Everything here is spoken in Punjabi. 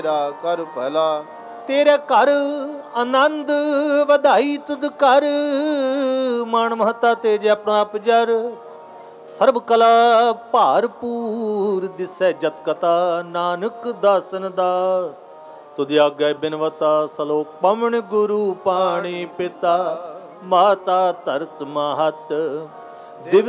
ਤੇਰਾ ਕਰ ਭਲਾ। ਤੇਰੇ ਘਰ ਆਨੰਦ ਵਧਾਈ ਤੁਧ ਕਰ, ਮਾਣ ਮਹਤਾ ਤੇਜ ਆਪਣਾ ਆਪਜਰ। ਸਰਬ ਕਲਾ ਭਾਰਪੂਰ ਦਿਸੈ ਜਤ ਕਥਾ, ਨਾਨਕ ਦਾਸਨ ਦਾਸ। ਤੁਧ ਆਗੇ ਬਿਨਵਤਾ ਸਲੋਕ ਪਵਨ, ਗੁਰੂ ਪਾਣੀ ਪਿਤਾ ਮਾਤਾ ਧਰਤ ਮਹਤ। ਦਿਵ